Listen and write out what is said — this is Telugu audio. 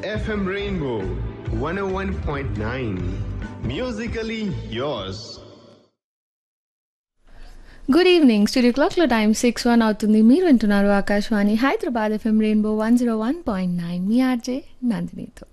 FM Rainbow 101.9. Musically yours. Good evening. Studio క్లాక్లో టైం 6:01 అవుతుంది. మీరు వింటున్నారు ఆకాశవాణి హైదరాబాద్ FM రెయిన్బో 101.9 మీ ఆర్జే నందినితో.